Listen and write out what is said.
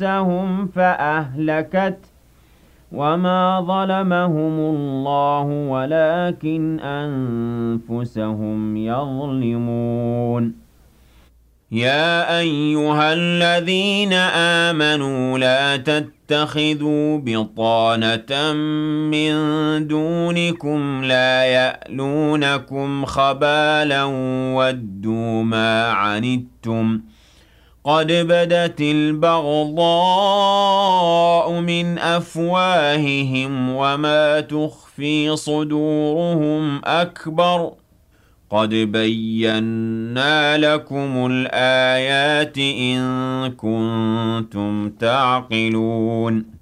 نفسهم فأهلكت وما ظلمهم الله ولكن أنفسهم يظلمون يا أيها الذين آمنوا لا تتخذوا بطانة من دونكم لا يألونكم خبالا ودوا ما عنتم قد بدت البغضاء من أفواههم وما تخفي صدورهم أكبر قد بينا لكم الآيات إن كنتم تعقلون